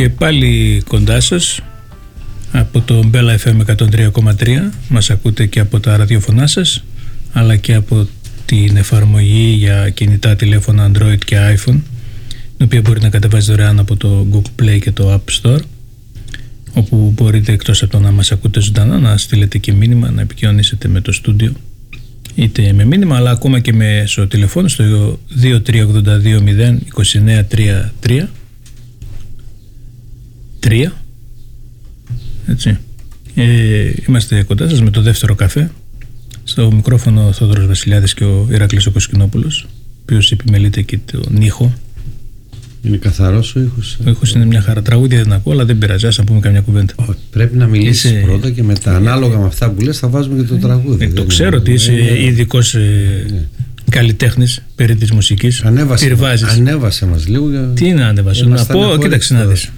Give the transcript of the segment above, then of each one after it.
Και πάλι κοντά σας από το Bella FM 103,3. Μας ακούτε και από τα ραδιοφωνά σας, αλλά και από την εφαρμογή για κινητά τηλέφωνα Android και iPhone, την οποία μπορείτε να κατεβάσετε δωρεάν από το Google Play και το App Store, όπου μπορείτε εκτός από το να μας ακούτε ζωντανά να στείλετε και μήνυμα, να επικοινωνήσετε με το στούντιο, είτε με μήνυμα αλλά ακόμα και μέσω τηλεφώνου στο 2382 02933 3. Έτσι. Είμαστε κοντά σας με το δεύτερο καφέ. Στο μικρόφωνο ο Θόδωρος Βασιλιάδης και ο Ηράκλειος ο Κοσκινόπουλος, ο οποίος επιμελείται και τον ήχο. Είναι καθαρός ο ήχος? Ο ήχος είναι μια χαρά. Τραγούδια δεν ακούω, αλλά δεν πειράζει, ας πούμε καμιά κουβέντα. Πρέπει να μιλήσεις πρώτα και μετά, ανάλογα με αυτά που λες, θα βάζουμε και το τραγούδι. Το ξέρω ότι είσαι ειδικός καλλιτέχνης περί της μουσικής. Ανέβασε μας λίγο. Τι να ανέβασε? Να πω, κοίταξε να δεις.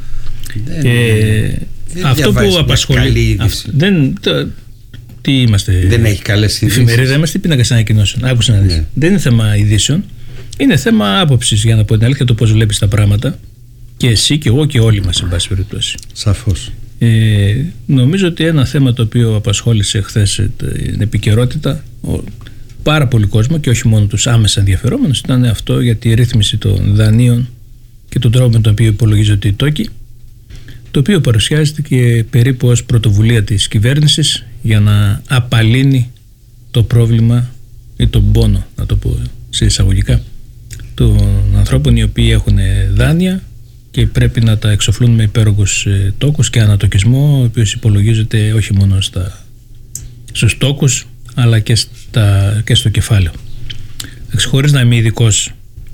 Αυτό που απασχολεί. Τι είμαστε? Δεν έχει καλές ειδήσεις. Εφημερίδα είμαστε, πίνακα ανακοινώσεων. Άκουσε να δεις. Δεν είναι θέμα ειδήσεων. Είναι θέμα άποψης, για να πω την αλήθεια, το πώς βλέπεις τα πράγματα. Και εσύ και εγώ και όλοι μας, εν πάση περιπτώσει. Σαφώς. Νομίζω ότι ένα θέμα το οποίο απασχόλησε χθες την επικαιρότητα πάρα πολύ κόσμο και όχι μόνο τους άμεσα ενδιαφερόμενους ήταν αυτό για τη ρύθμιση των δανείων και τον τρόπο με τον οποίο υπολογίζονται οι τόκοι, το οποίο παρουσιάζεται και περίπου ως πρωτοβουλία της κυβέρνησης για να απαλύνει το πρόβλημα ή τον πόνο, να το πω σε εισαγωγικά, των ανθρώπων οι οποίοι έχουν δάνεια και πρέπει να τα εξοφλούν με υπέρογκους τόκους και ανατοκισμό, ο οποίος υπολογίζεται όχι μόνο στους τόκους αλλά και στο κεφάλαιο. Χωρίς να είμαι ειδικός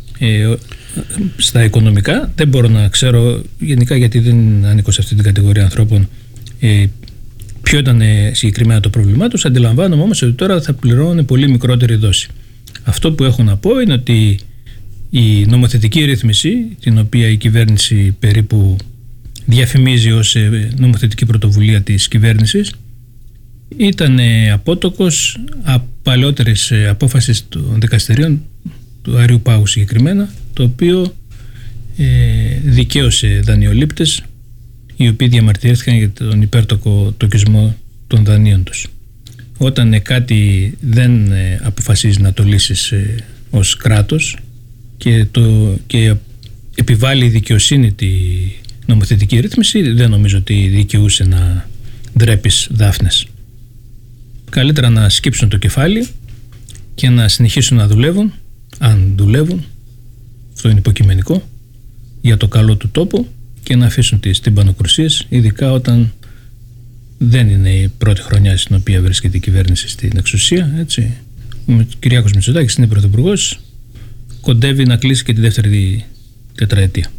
στα οικονομικά, δεν μπορώ να ξέρω γενικά, γιατί δεν ανήκω σε αυτή την κατηγορία ανθρώπων, ποιο ήταν συγκεκριμένα το πρόβλημά τους. Αντιλαμβάνομαι όμως ότι τώρα θα πληρώνουν πολύ μικρότερη δόση. Αυτό που έχω να πω είναι ότι η νομοθετική ρύθμιση, την οποία η κυβέρνηση περίπου διαφημίζει ως νομοθετική πρωτοβουλία της κυβέρνησης, ήταν απότοκος παλαιότερης απόφασης των δικαστηρίων του Αριού Πάγου συγκεκριμένα, το οποίο δικαίωσε δανειολήπτες οι οποίοι διαμαρτυρήθηκαν για τον υπέρτοκο τοκισμό των δανείων τους. Όταν κάτι δεν αποφασίζει να το λύσεις ως κράτος και επιβάλλει η δικαιοσύνη τη νομοθετική ρύθμιση, δεν νομίζω ότι δικαιούσε να ντρέπεις δάφνες. Καλύτερα να σκύψουν το κεφάλι και να συνεχίσουν να δουλεύουν, αν δουλεύουν, αυτό είναι υποκειμενικό, για το καλό του τόπου, και να αφήσουν τις τυμπανοκρουσίες, ειδικά όταν δεν είναι η πρώτη χρονιά στην οποία βρίσκεται η κυβέρνηση στην εξουσία. Έτσι. Ο Κυριάκος Μητσοτάκης είναι πρωθυπουργός, κοντεύει να κλείσει και τη δεύτερη τετραετία.